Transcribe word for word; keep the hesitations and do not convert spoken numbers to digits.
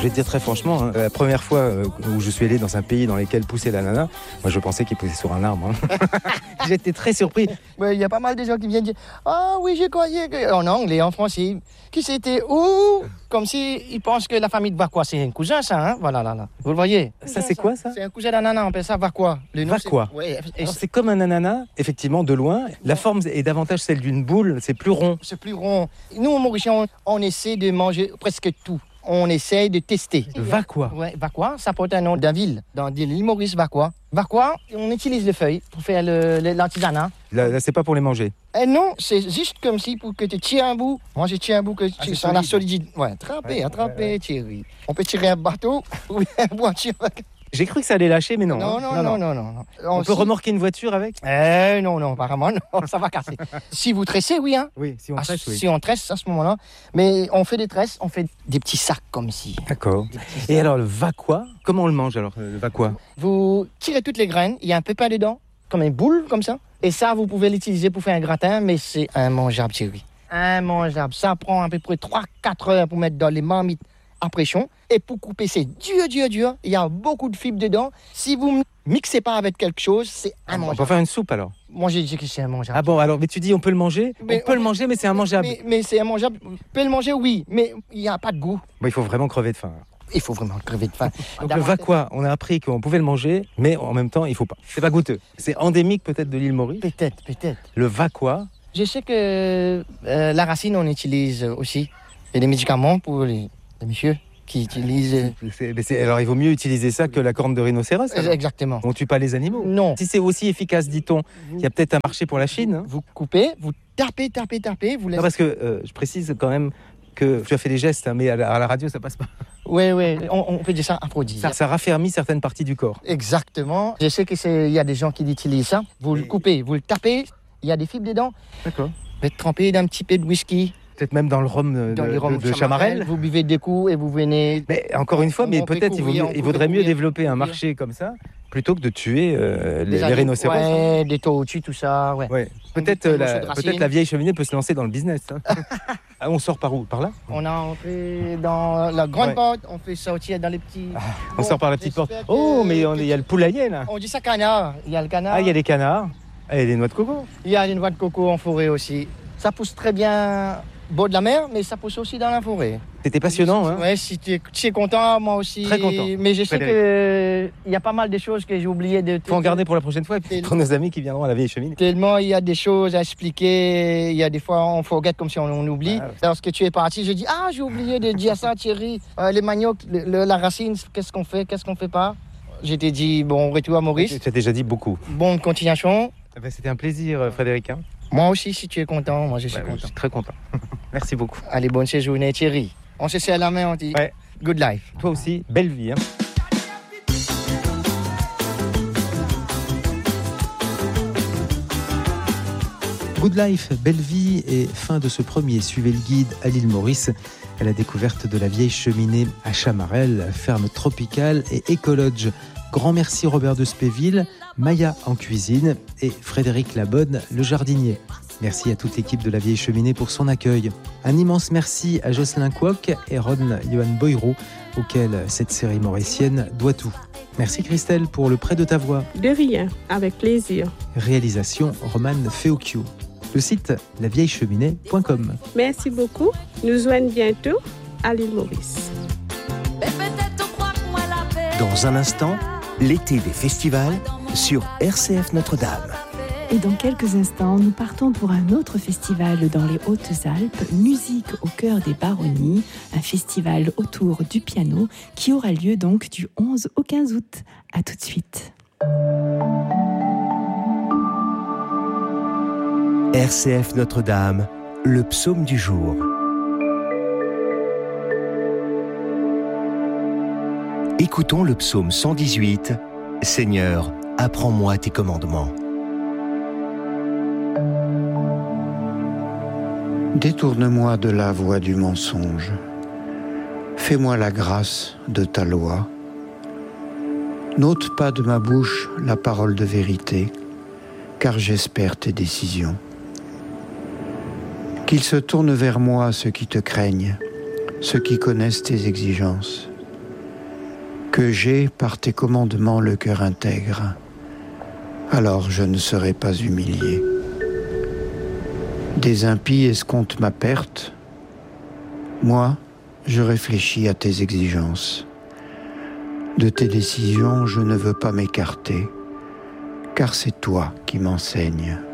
Je vais te dire très franchement, hein, la première fois euh, où je suis allé dans un pays dans lequel poussait l'ananas, moi je pensais qu'il poussait sur un arbre. Hein. J'étais très surpris. Il ouais, y a pas mal de gens qui viennent dire « Ah oui, je croyais que... » en anglais, en français, qui c'était où? Comme s'ils pensent que la famille de Vacquois, c'est un cousin, ça, hein? Voilà, là, là. Vous le voyez? Ça, c'est quoi, ça? C'est un cousin d'ananas, on appelle ça Vacquois. Le nom, Vacquois. C'est... Ouais, Alors, c'est comme un ananas, effectivement, de loin. La forme est davantage celle d'une boule, c'est plus rond. C'est plus rond. Nous, au Mauricie, on, on essaie de manger presque tout. On essaye de tester. Vacquois. Ouais, Vacquois, ça porte un nom d'un ville, dans l'île Maurice, Vacquois. Vacquois, on utilise les feuilles pour faire le, le, l'artisanat. Là, là, c'est pas pour les manger. Eh non, c'est juste comme si pour que tu tires un bout. Moi, je tire un bout que ah, tu sens la solidité. Ouais, attraper, ouais, attraper, ouais, ouais. Tirer. On peut tirer un bateau ou un voiture. J'ai cru que ça allait lâcher, mais non. Non, non, non, non, non. non, non. On, on peut si... remorquer une voiture avec? Eh non, non, apparemment, non, ça va casser. Si vous tressez, oui, hein. Oui, si on tresse, ah, oui. Si on tresse à ce moment-là. Mais on fait des tresses, on fait des petits sacs comme ci. D'accord. Et alors, le Vacquois, comment on le mange alors, le Vacquois? Vous tirez toutes les graines, il y a un pépin dedans, comme une boule, comme ça. Et ça, vous pouvez l'utiliser pour faire un gratin, mais c'est immangeable, chérie. Immangeable. Ça prend à peu près trois à quatre heures pour mettre dans les marmites à pression. Et pour couper, c'est dur, dur, dur. Il y a beaucoup de fibres dedans. Si vous ne mixez pas avec quelque chose, c'est immangeable. On peut faire une soupe alors? Moi, j'ai dit que c'est immangeable. Ah bon, alors, mais tu dis on peut le manger? mais On peut on... le manger, mais c'est immangeable. Mais, mais c'est immangeable. On peut le manger, oui, mais il n'y a pas de goût. Bon, il faut vraiment crever de faim. Il faut vraiment crever de faim. Donc le Vacquois, on a appris qu'on pouvait le manger, mais en même temps, il ne faut pas. C'est pas goûteux. C'est endémique peut-être de l'île Maurice? Peut-être, peut-être. Le Vacquois. Je sais que euh, la racine, on utilise aussi. Il y a des médicaments pour les, les messieurs qui utilisent... C'est, c'est, alors il vaut mieux utiliser ça que la corne de rhinocéros. Alors. Exactement. On ne tue pas les animaux. Non. Si c'est aussi efficace, dit-on, il y a peut-être un marché pour la Chine. Hein. Vous coupez, vous tapez, tapez, tapez. Vous laissez... Non, parce que euh, je précise quand même que tu as fait des gestes, hein, mais à la, à la radio, ça passe pas. Oui, oui, on, on peut dire ça aphrodisiaque. Ça, ça raffermit certaines parties du corps. Exactement. Je sais qu'il y a des gens qui utilisent ça. Vous Et... le coupez, vous le tapez, il y a des fibres dedans. D'accord. Vous êtes trempé d'un petit peu de whisky. Peut-être même dans le rhum de, dans les rhum de, de Chamarel. Vous buvez des coups et vous venez... Mais encore une fois, on, mais on peut-être il, vaut mieux, il vaudrait mieux développer un marché comme ça plutôt que de tuer euh, les, les rhinocéros. Ouais, hein. Des tortues, tout ça, ouais. ouais. Peut-être, la, peut-être la vieille cheminée peut se lancer dans le business. Hein. Ah, on sort par où? Par là? On a entré dans la grande ouais. porte, on fait sortir dans les petits... Ah, on bon, sort par la petite porte. Oh, que... mais il y a le poulailler, là. On dit ça canard, il y a le canard. Ah, il y a des canards. Ah, il y a des noix de coco. Il y a des noix de coco en forêt aussi. Ça pousse très bien... bord de la mer, mais ça pousse aussi dans la forêt. C'était passionnant, hein? Ouais, si tu es, tu es content, moi aussi. Très content. Mais je sais qu'il y a pas mal de choses que j'ai oublié de... Il faut en garder pour la prochaine fois, et puis pour nos amis qui viendront à la vieille cheminée. Tellement il y a des choses à expliquer, il y a des fois on forget comme si on, on oublie. Ah, ouais. Lorsque tu es parti, je dis, ah, j'ai oublié de dire ça, Thierry. Euh, les maniocs, le, le, la racine, qu'est-ce qu'on fait, qu'est-ce qu'on fait pas? Je t'ai dit, bon, retour à Maurice. Tu as déjà dit beaucoup. Bonne continuation. Eh ben, c'était un plaisir, Frédéric. Hein. Moi aussi, si tu es content, moi je suis ouais, content. Je suis très content. Merci beaucoup. Allez, bonne séjournée, Thierry. On se serre la main, on dit ouais. Good life. Toi aussi, belle vie. Hein. Good life, belle vie et fin de ce premier Suivez le guide à l'île Maurice à la découverte de la vieille cheminée à Chamarel, ferme tropicale et écologe. Grand merci Robert de Spéville, Maya en cuisine et Frédéric Labonne, le jardinier. Merci à toute l'équipe de la Vieille Cheminée pour son accueil. Un immense merci à Jocelyn Kwok et Ron Johan Boyro, auxquels cette série mauricienne doit tout. Merci Christelle pour le prêt de ta voix. De rien, avec plaisir. Réalisation Romane Feocchio. Le site la vieille cheminée point com. Merci beaucoup. Nous joignons bientôt à l'île Maurice. Dans un instant, l'été des festivals sur R C F Notre-Dame. Et dans quelques instants, nous partons pour un autre festival dans les Hautes-Alpes, Musique au cœur des Baronnies, un festival autour du piano qui aura lieu donc du onze au quinze août. À tout de suite. R C F Notre-Dame, le psaume du jour. Écoutons le psaume cent dix-huit. Seigneur, apprends-moi tes commandements. Détourne-moi de la voie du mensonge. Fais-moi la grâce de ta loi. N'ôte pas de ma bouche la parole de vérité, car j'espère tes décisions. Qu'ils se tournent vers moi ceux qui te craignent, ceux qui connaissent tes exigences. que j'ai par tes commandements le cœur intègre, alors je ne serai pas humilié. Des impies escomptent ma perte, moi, je réfléchis à tes exigences. De tes décisions, je ne veux pas m'écarter, car c'est toi qui m'enseignes.